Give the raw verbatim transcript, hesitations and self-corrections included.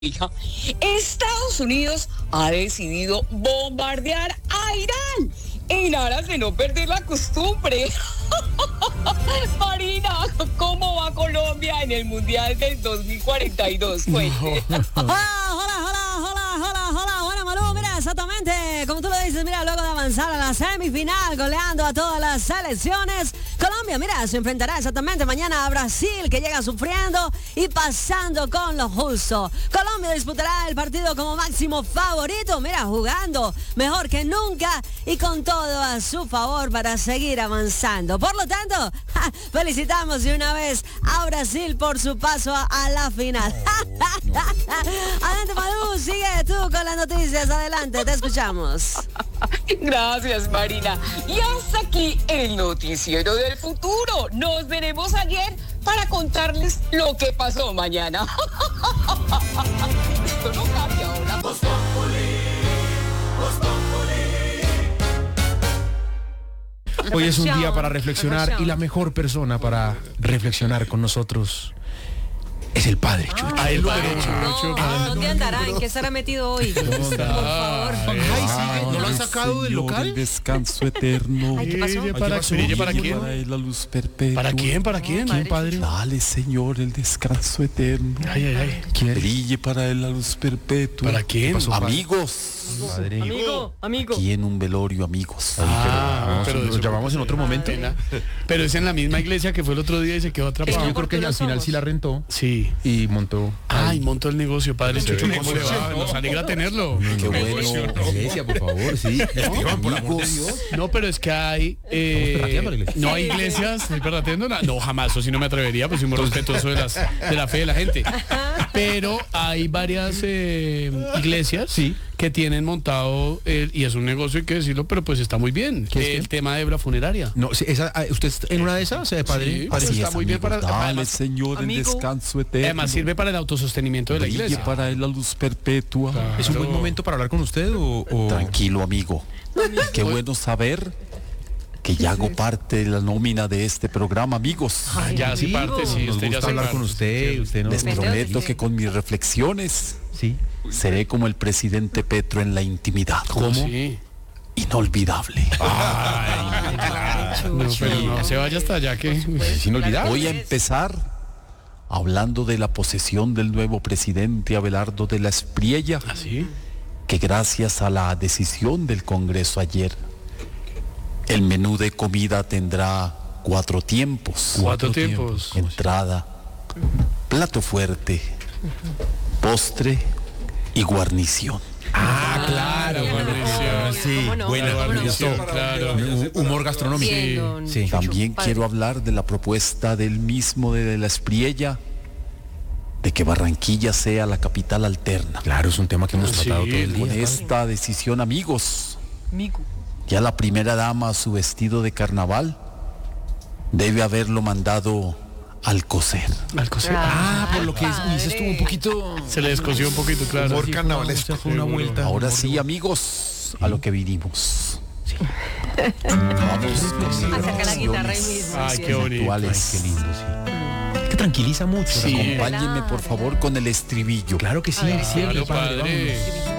Hija, Estados Unidos ha decidido bombardear a Irán en aras de no perder la costumbre. Marina, ¿cómo va Colombia en el Mundial del dos mil cuarenta y dos? Pues. Hola, hola, hola, hola, hola, hola, hola, Malú, mira, exactamente, como tú lo dices, mira, luego de avanzar a la semifinal, goleando a todas las selecciones, Colombia, mira, se enfrentará exactamente mañana a Brasil, que llega sufriendo y pasando con lo justo. Colombia disputará el partido como máximo favorito, mira, jugando mejor que nunca y con todo a su favor para seguir avanzando. Por lo tanto, ja, felicitamos de una vez a Brasil por su paso a, a la final. Oh, no. Adelante, Malú, sigue tú con las noticias, adelante, te escuchamos. Gracias, Marina. Y hasta aquí el noticiero del futuro. Nos veremos ayer para contarles lo que pasó mañana. Esto no cambia ahora. Hoy es un día para reflexionar y la mejor persona para reflexionar con nosotros es el padre Chucho. Ah, el padre Chucho. No, ¿dónde andará? ¿En qué estará metido hoy? Por favor. Ay, sí, ¿no lo han sacado del local? El descanso eterno. Ay, ¿qué pasó? ¿Para, ¿Para, ¿Para quién? Para la luz perpetua. ¿Para quién? ¿Para quién? ¿Quién, padre? Dale, Señor, el descanso eterno. Ay, ay, ay. ¿Quién? Brille para él la luz perpetua. ¿Para quién? Pasó, amigos. Padre. Amigo, amigo. Aquí en un velorio, amigos. Ah, pero pero nos llamamos en otro momento. Pero es en la misma iglesia que fue el otro día y se quedó atrapado. Yo creo que al final sí la rentó Sí. y montó. Ay, montó el negocio, padre Chucho. ¿Cómo le va? Nos alegra tenerlo. Qué bueno. Iglesia, por favor, sí. Esteban, por amor de Dios. No, pero es que hay... eh, perrateando la iglesia. no hay iglesias. ¿Estoy perrateando? No, no, jamás. Eso sí no me atrevería, pues soy muy respetuoso de, las, de la fe de la gente. Pero hay varias eh, iglesias Sí. que tienen montado, el, y es un negocio, hay que decirlo, pero pues está muy bien. ¿Qué es El qué? tema de Ebra Funeraria. No, sí, esa, ah, ¿usted está en una de esas, eh, padre? Sí, Padre, pero Así está es, muy bien amigos, para- dale, además- Señor, el amigo. descanso eterno. Además sirve para el autosostenimiento de la Brille iglesia. para él la luz perpetua. Claro. ¿Es un buen momento para hablar con usted o...? o... Tranquilo, amigo. Qué bueno saber que ya hago parte de la nómina de este programa, amigos. Ah, ya sí amigo. parte, sí, Nos usted ya gusta se hablar parte. con usted, usted no... Les Vete prometo donde que con mis reflexiones Sí. seré como el presidente Petro en la intimidad. ¿Cómo? Sí. Inolvidable. No, pero no se vaya hasta allá que... Es inolvidable. Voy a empezar hablando de la posesión del nuevo presidente Abelardo de la Espriella, ¿Así? que gracias a la decisión del Congreso ayer, el menú de comida tendrá cuatro tiempos. Cuatro tiempos. Entrada, plato fuerte, postre y guarnición. Ah, claro. Guarnición. Sí, ¿Cómo no? buena, ¿Cómo no? me gustó. Claro. Un humor gastronómico. Bien, don Sí. Chucho, También padre. quiero hablar de la propuesta del mismo de la Espriella de que Barranquilla sea la capital alterna. Claro, es un tema que hemos Sí, tratado todo el Con día. esta decisión, amigos, Amigo. ya la primera dama, su vestido de carnaval, debe haberlo mandado al coser. Al coser. Ah, por lo que es, Padre. Ulises estuvo un poquito... Se le descosió un poquito, claro. Humor carnavalesco. Fue una Seguro. vuelta. Ahora humor sí, de- amigos, a lo que vinimos. A sacar la guitarra ahí mismo. Ay, sí, qué es. bonito. Actuales. Qué lindo, sí. Que tranquiliza mucho. Sí. ¿no? Acompáñenme, por favor, con el estribillo. Claro que sí, A ver, siempre, Claro, padre, padre. vamos.